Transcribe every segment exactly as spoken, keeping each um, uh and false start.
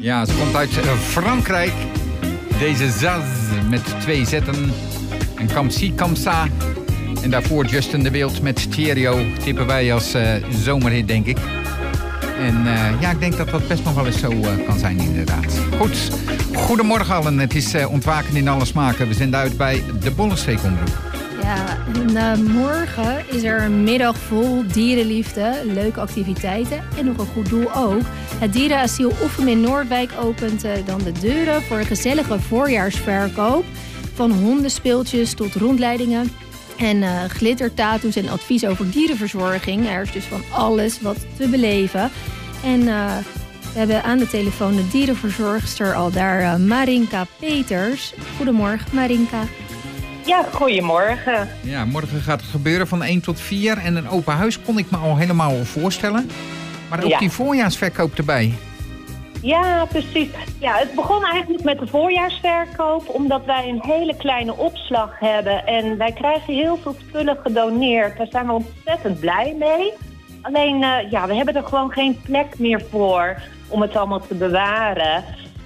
Ja, ze komt uit Frankrijk. Deze Zaz met twee zetten. En Kamsi Kamsa. En daarvoor Justin de Wild met Thierio. Tippen wij als uh, zomerhit, denk ik. En uh, ja, ik denk dat dat best nog wel eens zo uh, kan zijn, inderdaad. Goed, goedemorgen allen. Het is uh, ontwaken in alle smaken. We zenden uit bij de Bollenstreekomroep. Ja, en uh, morgen is er een middag vol dierenliefde, leuke activiteiten en nog een goed doel ook. Het dierenasiel Oefem in Noordwijk opent uh, dan de deuren voor een gezellige voorjaarsverkoop. Van hondenspeeltjes tot rondleidingen en uh, glittertattoos en advies over dierenverzorging. Er is dus van alles wat te beleven. En uh, we hebben aan de telefoon de dierenverzorgster al daar, uh, Marinka Peters. Goedemorgen, Marinka. Ja, goedemorgen. Ja, morgen gaat het gebeuren van één tot vier. En een open huis kon ik me al helemaal voorstellen. Maar ook ja. die voorjaarsverkoop erbij. Ja, precies. Ja, het begon eigenlijk met de voorjaarsverkoop, omdat wij een hele kleine opslag hebben. En wij krijgen heel veel spullen gedoneerd. Daar zijn we ontzettend blij mee. Alleen, uh, ja, we hebben er gewoon geen plek meer voor om het allemaal te bewaren.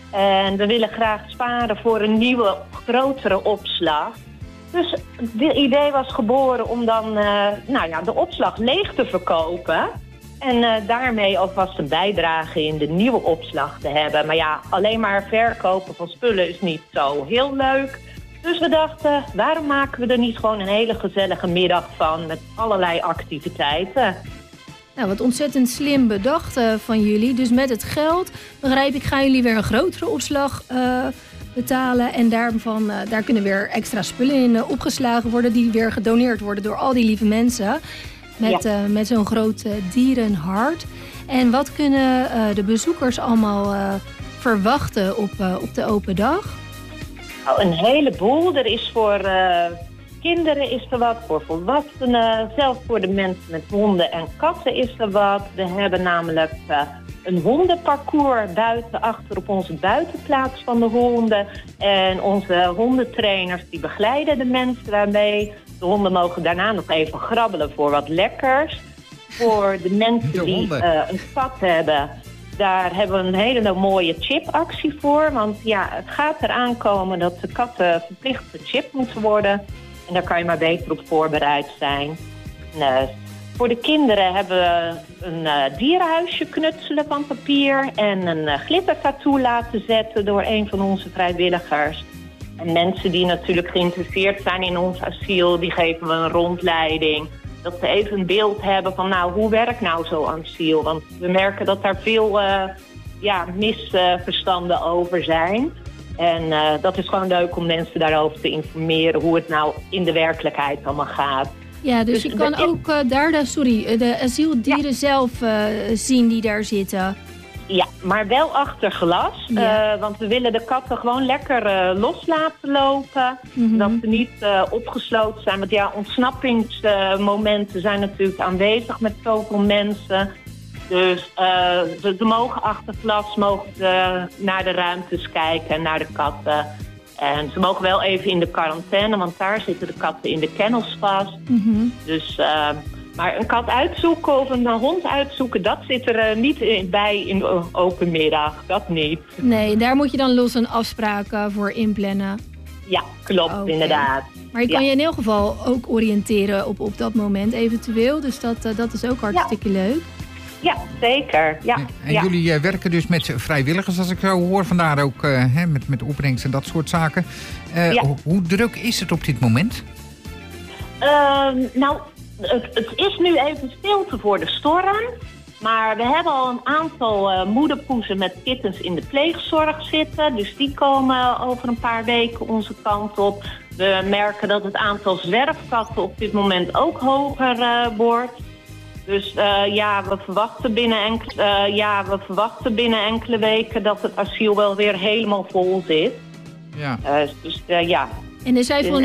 En we willen graag sparen voor een nieuwe, grotere opslag. Dus het idee was geboren om dan uh, nou ja, de opslag leeg te verkopen. En uh, daarmee alvast een bijdrage in de nieuwe opslag te hebben. Maar ja, alleen maar verkopen van spullen is niet zo heel leuk. Dus we dachten, waarom maken we er niet gewoon een hele gezellige middag van met allerlei activiteiten? Nou, wat ontzettend slim bedacht uh, van jullie. Dus met het geld, begrijp ik, gaan jullie weer een grotere opslag uh, betalen. En daarvan, uh, daar kunnen weer extra spullen in uh, opgeslagen worden die weer gedoneerd worden door al die lieve mensen. Met, ja. uh, met zo'n groot uh, dierenhart. En wat kunnen uh, de bezoekers allemaal uh, verwachten op, uh, op de open dag? Nou, een heleboel. Er is voor uh, kinderen is er wat, voor volwassenen. Zelfs voor de mensen met honden en katten is er wat. We hebben namelijk uh, een hondenparcours buiten, achter op onze buitenplaats van de honden. En onze hondentrainers die begeleiden de mensen daarmee. De honden mogen daarna nog even grabbelen voor wat lekkers. Voor de mensen de die uh, een kat hebben, daar hebben we een hele mooie chipactie voor. Want ja, het gaat eraan komen dat de katten verplicht gechipt moeten worden. En daar kan je maar beter op voorbereid zijn. En, uh, voor de kinderen hebben we een uh, dierenhuisje knutselen van papier. En een uh, glittertattoo laten zetten door een van onze vrijwilligers. En mensen die natuurlijk geïnteresseerd zijn in ons asiel, die geven we een rondleiding. Dat ze even een beeld hebben van, nou, hoe werkt nou zo'n asiel? Want we merken dat daar veel uh, ja, misverstanden over zijn. En uh, dat is gewoon leuk om mensen daarover te informeren, hoe het nou in de werkelijkheid allemaal gaat. Ja, dus, dus je kan ook uh, daar de, sorry, de asieldieren ja. zelf uh, zien die daar zitten. Ja, maar wel achter glas. Ja. Uh, want we willen de katten gewoon lekker uh, los laten lopen. Mm-hmm. Dat ze niet uh, opgesloten zijn. Want ja, ontsnappingsmomenten uh, zijn natuurlijk aanwezig met zoveel mensen. Dus uh, ze, ze mogen achter glas mogen ze naar de ruimtes kijken en naar de katten. En ze mogen wel even in de quarantaine, want daar zitten de katten in de kennels vast. Mm-hmm. Dus... Uh, Maar een kat uitzoeken of een hond uitzoeken, dat zit er uh, niet in, bij in de open middag. Dat niet. Nee, daar moet je dan los een afspraak uh, voor inplannen. Ja, klopt, okay. Inderdaad. Maar je kan ja. je in ieder geval ook oriënteren op, op dat moment eventueel. Dus dat, uh, dat is ook hartstikke ja. leuk. Ja, zeker. Ja. En, en ja. jullie uh, werken dus met vrijwilligers, als ik zo hoor. Vandaar ook uh, hè, met, met opbrengst en dat soort zaken. Uh, ja. ho- hoe druk is het op dit moment? Uh, nou... Het, het is nu even stilte voor de storm, maar we hebben al een aantal uh, moederpoezen met kittens in de pleegzorg zitten. Dus die komen over een paar weken onze kant op. We merken dat het aantal zwerfkatten op dit moment ook hoger uh, wordt. Dus uh, ja, we verwachten binnen enkele, uh, ja, we verwachten binnen enkele weken dat het asiel wel weer helemaal vol zit. Ja. Uh, dus uh, ja. En er zijn van